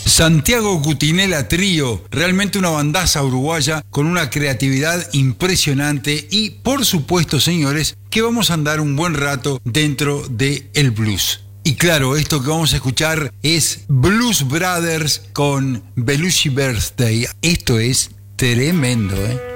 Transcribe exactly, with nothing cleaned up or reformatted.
Santiago Cutinela Trío, realmente una bandaza uruguaya con una creatividad impresionante y, por supuesto, señores, que vamos a andar un buen rato dentro de el blues. Y claro, esto que vamos a escuchar es Blues Brothers con Belushi Birthday. Esto es tremendo, ¿eh?